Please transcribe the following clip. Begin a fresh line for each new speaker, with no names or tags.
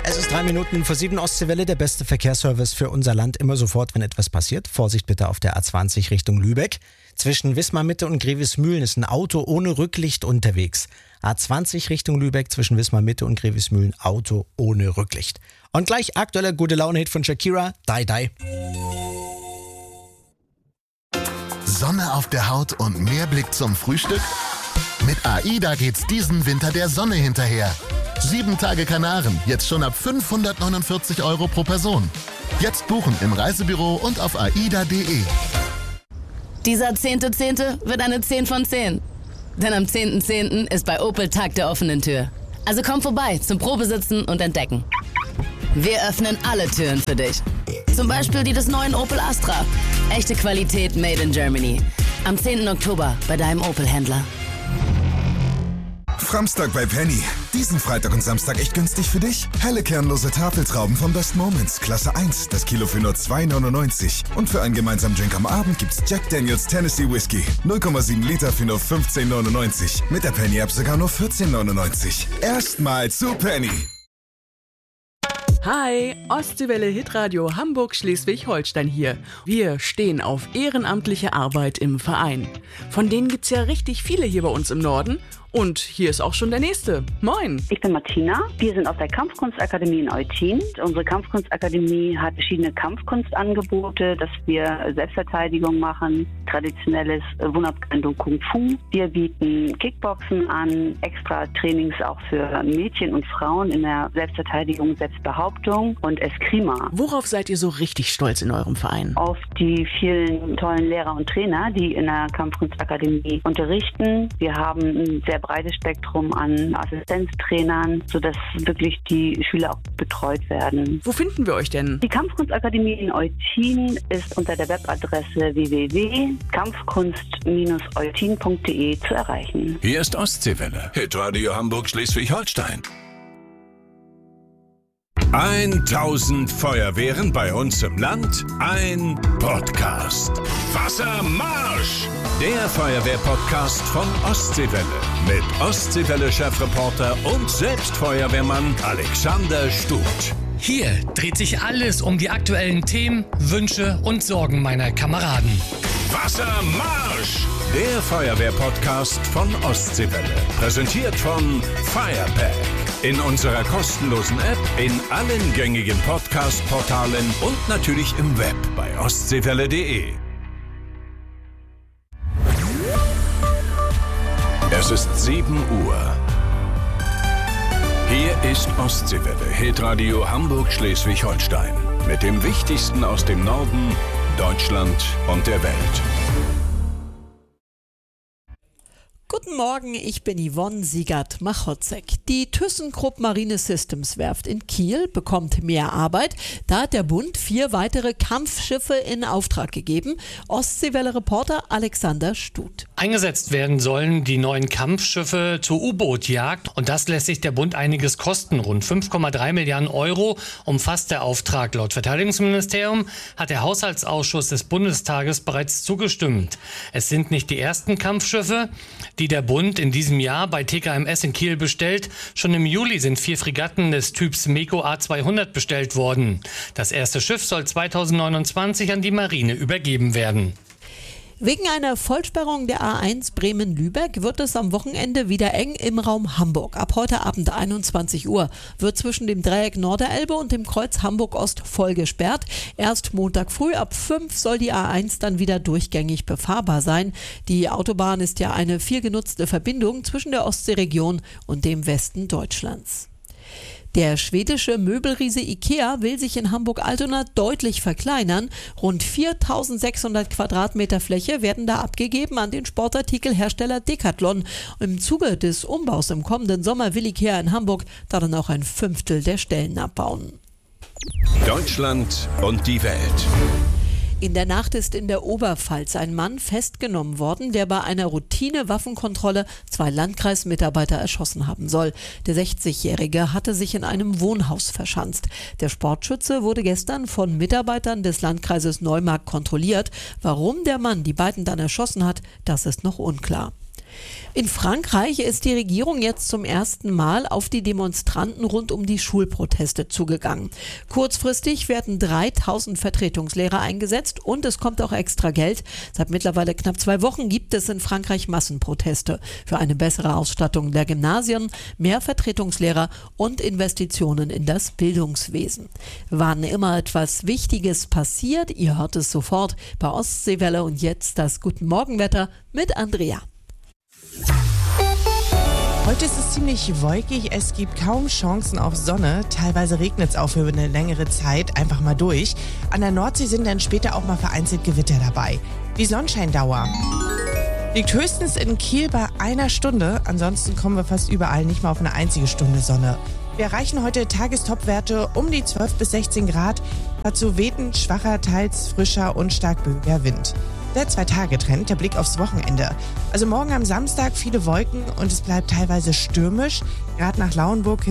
Es ist 7:03 Ostseewelle, der beste Verkehrsservice für unser Land. Immer sofort, wenn etwas passiert. Vorsicht bitte auf der A20 Richtung Lübeck. Zwischen Wismar-Mitte und Grevesmühlen ist ein Auto ohne Rücklicht unterwegs. A20 Richtung Lübeck, zwischen Wismar-Mitte und Grevesmühlen, Auto ohne Rücklicht. Und gleich aktueller Gute-Laune-Hit von Shakira, Die Die.
Sonne auf der Haut und mehr Blick zum Frühstück? Mit AIDA geht's diesen Winter der Sonne hinterher. 7 Tage Kanaren, jetzt schon ab 549 € pro Person. Jetzt buchen im Reisebüro und auf aida.de.
Dieser 10.10. wird eine 10 von 10. Denn am 10.10. ist bei Opel Tag der offenen Tür. Also komm vorbei zum Probesitzen und Entdecken. Wir öffnen alle Türen für dich. Zum Beispiel die des neuen Opel Astra. Echte Qualität made in Germany. Am 10. Oktober bei deinem Opel-Händler.
Framstag bei Penny. Diesen Freitag und Samstag echt günstig für dich? Helle kernlose Tafeltrauben von Best Moments, Klasse 1, das Kilo für nur 2,99. Und für einen gemeinsamen Drink am Abend gibt's Jack Daniels Tennessee Whiskey. 0,7 Liter für nur 15,99. Mit der Penny-App sogar nur 14,99. Erstmal zu Penny.
Hi, Ostseewelle Hitradio Hamburg-Schleswig-Holstein hier. Wir stehen auf ehrenamtliche Arbeit im Verein. Von denen gibt's ja richtig viele hier bei uns im Norden. Und hier ist auch schon der Nächste. Moin!
Ich bin Martina. Wir sind aus der Kampfkunstakademie in Eutin. Unsere Kampfkunstakademie hat verschiedene Kampfkunstangebote, dass wir Selbstverteidigung machen, traditionelles Wunderkendo Kung Fu. Wir bieten Kickboxen an, extra Trainings auch für Mädchen und Frauen in der Selbstverteidigung, Selbstbehauptung und Eskrima.
Worauf seid ihr so richtig stolz in eurem Verein?
Auf die vielen tollen Lehrer und Trainer, die in der Kampfkunstakademie unterrichten. Wir haben ein sehr breites Spektrum an Assistenztrainern, sodass wirklich die Schüler auch betreut werden.
Wo finden wir euch denn?
Die Kampfkunstakademie in Eutin ist unter der Webadresse www.kampfkunst-eutin.de zu erreichen.
Hier ist Ostseewelle, Hitradio Hamburg-Schleswig-Holstein. 1000 Feuerwehren bei uns im Land, ein Podcast. Wassermarsch! Der Feuerwehr-Podcast von Ostseewelle. Mit Ostseewelle-Chefreporter und Selbstfeuerwehrmann Alexander Stuth.
Hier dreht sich alles um die aktuellen Themen, Wünsche und Sorgen meiner Kameraden.
Wassermarsch! Der Feuerwehr-Podcast von Ostseewelle. Präsentiert von Firepack. In unserer kostenlosen App, in allen gängigen Podcast-Portalen und natürlich im Web bei ostseewelle.de. Es ist 7 Uhr. Hier ist Ostseewelle, Hitradio Hamburg-Schleswig-Holstein. Mit dem Wichtigsten aus dem Norden, Deutschland und der Welt.
Guten Morgen, ich bin Yvonne Siegert-Machotzek. Die ThyssenKrupp Marine Systems Werft in Kiel bekommt mehr Arbeit. Da hat der Bund 4 weitere Kampfschiffe in Auftrag gegeben. Ostseewelle-Reporter Alexander Stuth.
Eingesetzt werden sollen die neuen Kampfschiffe zur U-Boot-Jagd. Und das lässt sich der Bund einiges kosten. Rund 5,3 Milliarden € umfasst der Auftrag. Laut Verteidigungsministerium hat der Haushaltsausschuss des Bundestages bereits zugestimmt. Es sind nicht die ersten Kampfschiffe, die der Bund in diesem Jahr bei TKMS in Kiel bestellt. Schon im Juli sind 4 Fregatten des Typs MEKO A200 bestellt worden. Das erste Schiff soll 2029 an die Marine übergeben werden.
Wegen einer Vollsperrung der A1 Bremen-Lübeck wird es am Wochenende wieder eng im Raum Hamburg. Ab heute Abend 21 Uhr wird zwischen dem Dreieck Norderelbe und dem Kreuz Hamburg-Ost voll gesperrt. Erst Montag früh ab 5 soll die A1 dann wieder durchgängig befahrbar sein. Die Autobahn ist ja eine viel genutzte Verbindung zwischen der Ostseeregion und dem Westen Deutschlands. Der schwedische Möbelriese IKEA will sich in Hamburg-Altona deutlich verkleinern. Rund 4.600 Quadratmeter Fläche werden da abgegeben an den Sportartikelhersteller Decathlon. Im Zuge des Umbaus im kommenden Sommer will IKEA in Hamburg da dann auch 1/5 der Stellen abbauen.
Deutschland und die Welt.
In der Nacht ist in der Oberpfalz ein Mann festgenommen worden, der bei einer Routine-Waffenkontrolle 2 Landkreismitarbeiter erschossen haben soll. Der 60-Jährige hatte sich in einem Wohnhaus verschanzt. Der Sportschütze wurde gestern von Mitarbeitern des Landkreises Neumarkt kontrolliert. Warum der Mann die beiden dann erschossen hat, das ist noch unklar. In Frankreich ist die Regierung jetzt zum ersten Mal auf die Demonstranten rund um die Schulproteste zugegangen. Kurzfristig werden 3000 Vertretungslehrer eingesetzt und es kommt auch extra Geld. Seit mittlerweile knapp 2 Wochen gibt es in Frankreich Massenproteste für eine bessere Ausstattung der Gymnasien, mehr Vertretungslehrer und Investitionen in das Bildungswesen. Wann immer etwas Wichtiges passiert, ihr hört es sofort bei Ostseewelle und jetzt das Guten Morgenwetter mit Andrea.
Heute ist es ziemlich wolkig, es gibt kaum Chancen auf Sonne. Teilweise regnet es auch für eine längere Zeit einfach mal durch. An der Nordsee sind dann später auch mal vereinzelt Gewitter dabei. Die Sonnenscheindauer liegt höchstens in Kiel bei 1 Stunde. Ansonsten kommen wir fast überall nicht mal auf eine einzige Stunde Sonne. Wir erreichen heute Tagestopwerte um die 12 bis 16 Grad. Dazu weht ein schwacher, teils frischer und stark böiger Wind. Der 2-Tage-Trend, der Blick aufs Wochenende. Also morgen am Samstag viele Wolken und es bleibt teilweise stürmisch. Gerade nach Lauenburg